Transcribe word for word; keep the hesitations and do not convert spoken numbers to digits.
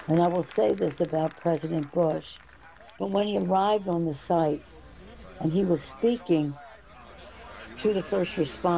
And I will say this about President Bush, but when he arrived on the site and he was speaking to the first responders,